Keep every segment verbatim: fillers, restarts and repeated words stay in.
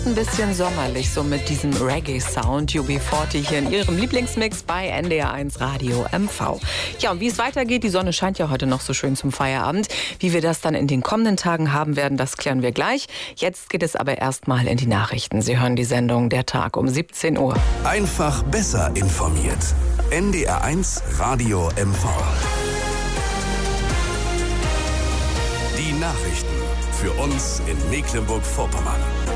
Ein bisschen sommerlich, so mit diesem Reggae-Sound. U B vierzig hier in Ihrem Lieblingsmix bei N D R eins Radio M V. Ja, und wie es weitergeht, die Sonne scheint ja heute noch so schön zum Feierabend. Wie wir das dann in den kommenden Tagen haben werden, das klären wir gleich. Jetzt geht es aber erstmal in die Nachrichten. Sie hören die Sendung Der Tag um siebzehn Uhr. Einfach besser informiert. N D R eins Radio M V. Die Nachrichten für uns in Mecklenburg-Vorpommern.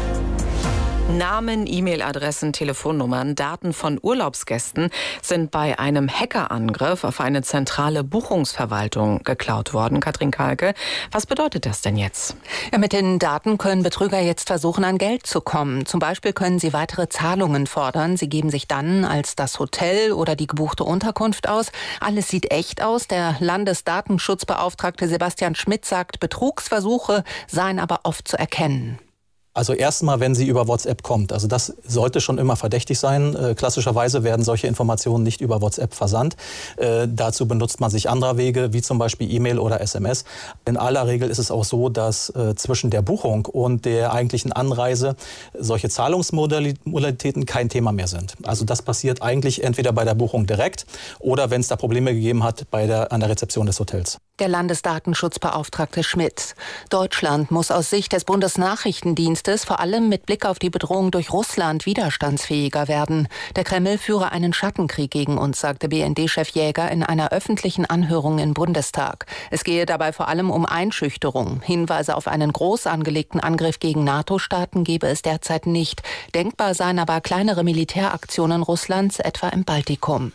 Namen, E-Mail-Adressen, Telefonnummern, Daten von Urlaubsgästen sind bei einem Hackerangriff auf eine zentrale Buchungsverwaltung geklaut worden. Katrin Kalke, was bedeutet das denn jetzt? Ja, mit den Daten können Betrüger jetzt versuchen, an Geld zu kommen. Zum Beispiel können sie weitere Zahlungen fordern. Sie geben sich dann als das Hotel oder die gebuchte Unterkunft aus. Alles sieht echt aus. Der Landesdatenschutzbeauftragte Sebastian Schmidt sagt, Betrugsversuche seien aber oft zu erkennen. Also erstmal, wenn sie über WhatsApp kommt. Also das sollte schon immer verdächtig sein. Äh, klassischerweise werden solche Informationen nicht über WhatsApp versandt. Äh, dazu benutzt man sich anderer Wege, wie zum Beispiel E-Mail oder S M S. In aller Regel ist es auch so, dass äh, zwischen der Buchung und der eigentlichen Anreise solche Zahlungsmodalitäten kein Thema mehr sind. Also das passiert eigentlich entweder bei der Buchung direkt oder wenn es da Probleme gegeben hat bei der, an der Rezeption des Hotels. Der Landesdatenschutzbeauftragte Schmidt. Deutschland muss aus Sicht des Bundesnachrichtendienstes vor allem mit Blick auf die Bedrohung durch Russland widerstandsfähiger werden. Der Kreml führe einen Schattenkrieg gegen uns, sagte B N D-Chef Jäger in einer öffentlichen Anhörung im Bundestag. Es gehe dabei vor allem um Einschüchterung. Hinweise auf einen groß angelegten Angriff gegen NATO-Staaten gebe es derzeit nicht. Denkbar seien aber kleinere Militäraktionen Russlands, etwa im Baltikum.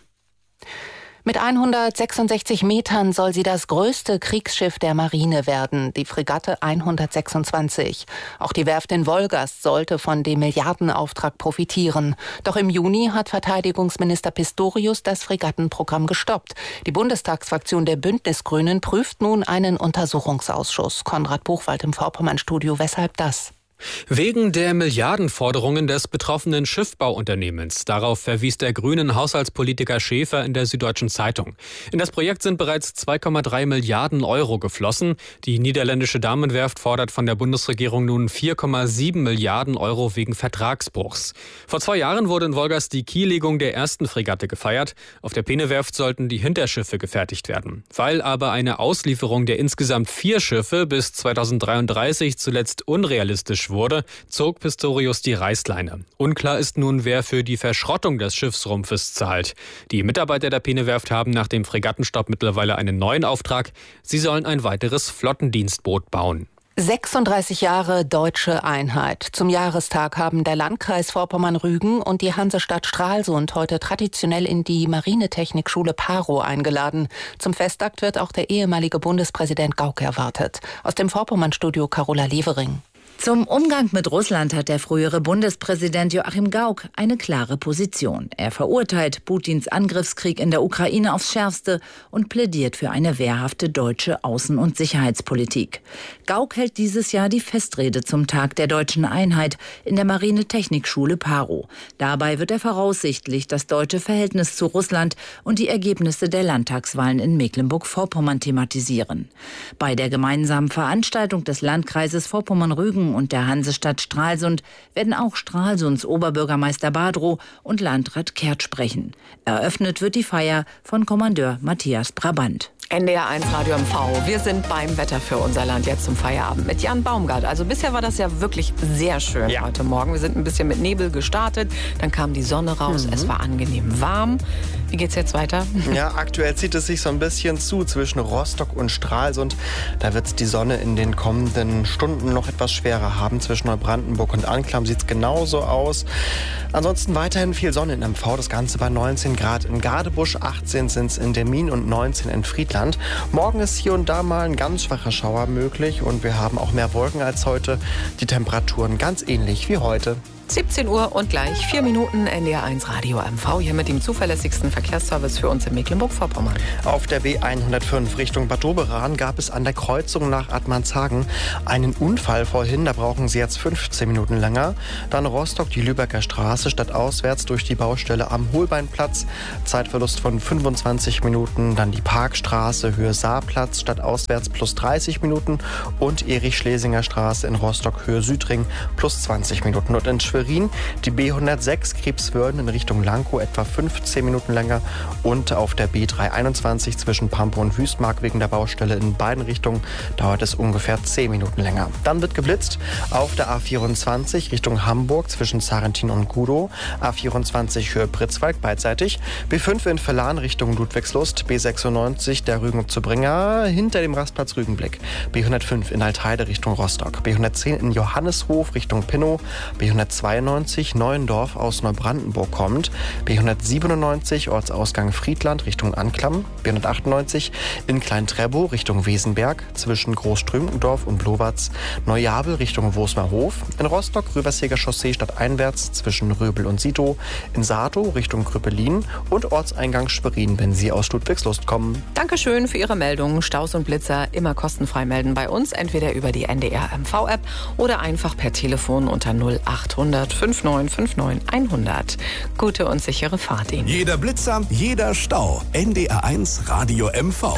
Mit hundertsechsundsechzig Metern soll sie das größte Kriegsschiff der Marine werden, die Fregatte hundertsechsundzwanzig. Auch die Werft in Wolgast sollte von dem Milliardenauftrag profitieren. Doch im Juni hat Verteidigungsminister Pistorius das Fregattenprogramm gestoppt. Die Bundestagsfraktion der Bündnisgrünen prüft nun einen Untersuchungsausschuss. Konrad Buchwald im Vorpommern-Studio. Weshalb das? Wegen der Milliardenforderungen des betroffenen Schiffbauunternehmens. Darauf verwies der grünen Haushaltspolitiker Schäfer in der Süddeutschen Zeitung. In das Projekt sind bereits zwei Komma drei Milliarden Euro geflossen. Die niederländische Damenwerft fordert von der Bundesregierung nun vier Komma sieben Milliarden Euro wegen Vertragsbruchs. Vor zwei Jahren wurde in Wolgast die Kiellegung der ersten Fregatte gefeiert. Auf der Peene-Werft sollten die Hinterschiffe gefertigt werden. Weil aber eine Auslieferung der insgesamt vier Schiffe bis zweitausenddreiunddreißig zuletzt unrealistisch wurde, zog Pistorius die Reißleine. Unklar ist nun, wer für die Verschrottung des Schiffsrumpfes zahlt. Die Mitarbeiter der Peene-Werft haben nach dem Fregattenstopp mittlerweile einen neuen Auftrag. Sie sollen ein weiteres Flottendienstboot bauen. sechsunddreißig Jahre deutsche Einheit. Zum Jahrestag haben der Landkreis Vorpommern-Rügen und die Hansestadt Stralsund heute traditionell in die Marinetechnikschule Paro eingeladen. Zum Festakt wird auch der ehemalige Bundespräsident Gauck erwartet. Aus dem Vorpommern-Studio Carola Levering. Zum Umgang mit Russland hat der frühere Bundespräsident Joachim Gauck eine klare Position. Er verurteilt Putins Angriffskrieg in der Ukraine aufs Schärfste und plädiert für eine wehrhafte deutsche Außen- und Sicherheitspolitik. Gauck hält dieses Jahr die Festrede zum Tag der deutschen Einheit in der Marinetechnikschule Paro. Dabei wird er voraussichtlich das deutsche Verhältnis zu Russland und die Ergebnisse der Landtagswahlen in Mecklenburg-Vorpommern thematisieren. Bei der gemeinsamen Veranstaltung des Landkreises Vorpommern-Rügen und der Hansestadt Stralsund werden auch Stralsunds Oberbürgermeister Badrow und Landrat Kehrt sprechen. Eröffnet wird die Feier von Kommandeur Matthias Brabant. N D R eins Radio M V. Wir sind beim Wetter für unser Land jetzt zum Feierabend mit Jan Baumgart. Also bisher war das ja wirklich sehr schön ja. heute Morgen. Wir sind ein bisschen mit Nebel gestartet, dann kam die Sonne raus, mhm. es war angenehm warm. Wie geht's jetzt weiter? Ja, aktuell zieht es sich so ein bisschen zu zwischen Rostock und Stralsund. Da wird die Sonne in den kommenden Stunden noch etwas schwerer haben. Zwischen Neubrandenburg und Anklam sieht es genauso aus. Ansonsten weiterhin viel Sonne in M V. Das Ganze bei neunzehn Grad in Gadebusch, achtzehn sind es in Demmin und neunzehn in Friedland. Morgen ist hier und da mal ein ganz schwacher Schauer möglich und wir haben auch mehr Wolken als heute. Die Temperaturen ganz ähnlich wie heute. siebzehn Uhr und gleich vier Minuten N D R eins Radio M V, hier mit dem zuverlässigsten Verkehrsservice für uns in Mecklenburg-Vorpommern. Auf der B hundertfünf Richtung Bad Doberan gab es an der Kreuzung nach Admanshagen einen Unfall vorhin. Da brauchen Sie jetzt fünfzehn Minuten länger. Dann Rostock, die Lübecker Straße, stadtauswärts durch die Baustelle am Holbeinplatz. Zeitverlust von fünfundzwanzig Minuten. Dann die Parkstraße, Höhe Saarplatz, stadtauswärts plus dreißig Minuten. Und Erich-Schlesinger Straße in Rostock, Höhe Südring, plus zwanzig Minuten. Und in Schwerin die B hundertsechs Krebswörden in Richtung Lankow etwa fünfzehn Minuten länger und auf der B dreihunderteinundzwanzig zwischen Pampe und Wüstmark wegen der Baustelle in beiden Richtungen dauert es ungefähr zehn Minuten länger. Dann wird geblitzt auf der A vierundzwanzig Richtung Hamburg zwischen Zarentin und Gudow, A vierundzwanzig Höhe Pritzwalk beidseitig, B fünf in Verlan Richtung Ludwigslust, B sechsundneunzig der Rügen zu Bringer hinter dem Rastplatz Rügenblick, B hundertfünf in Altheide Richtung Rostock, B hundertzehn in Johanneshof Richtung Pinnow, B hundertzweiundneunzig Neuendorf aus Neubrandenburg kommt, B hundertsiebenundneunzig Ortsausgang Friedland Richtung Anklam, B hundertachtundneunzig in Klein-Trebow Richtung Wesenberg zwischen Großströmendorf und Blowatz, Neujabel Richtung Wosmerhof, in Rostock Rüberseger Chaussee stadteinwärts zwischen Röbel und Sito, in Saato Richtung Krüppelin und Ortseingang Schwerin, wenn Sie aus Ludwigslust kommen. Dankeschön für Ihre Meldungen. Staus und Blitzer immer kostenfrei melden bei uns, entweder über die N D R M V-App oder einfach per Telefon unter null achthundert fünf neun fünf neun hundert. Gute und sichere Fahrt Ihnen. Jeder Blitzer, jeder Stau. N D R eins Radio M V.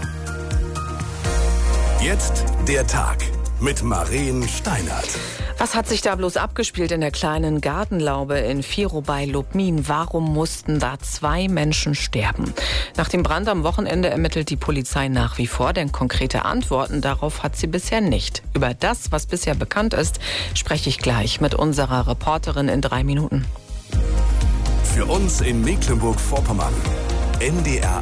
Jetzt der Tag mit Maren Steinert. Was hat sich da bloß abgespielt in der kleinen Gartenlaube in Virow bei Lubmin? Warum mussten da zwei Menschen sterben? Nach dem Brand am Wochenende ermittelt die Polizei nach wie vor, denn konkrete Antworten darauf hat sie bisher nicht. Über das, was bisher bekannt ist, spreche ich gleich mit unserer Reporterin in drei Minuten. Für uns in Mecklenburg-Vorpommern. N D R